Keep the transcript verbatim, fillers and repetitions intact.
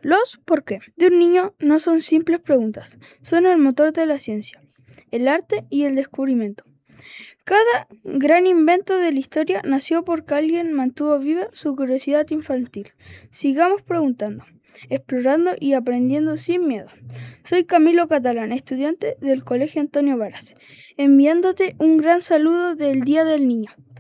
Los ¿por qué? de un niño no son simples preguntas, son el motor de la ciencia, el arte y el descubrimiento. Cada gran invento de la historia nació porque alguien mantuvo viva su curiosidad infantil. Sigamos preguntando, explorando y aprendiendo sin miedo. Soy Camilo Catalán, estudiante del Colegio Antonio Varas, enviándote un gran saludo del Día del Niño.